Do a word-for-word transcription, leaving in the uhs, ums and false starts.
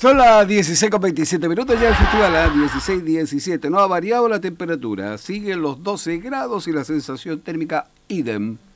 Son las dieciséis con veintisiete minutos ya el festival, a dieciséis diecisiete. No ha variado la temperatura, siguen los doce grados y la sensación térmica idem.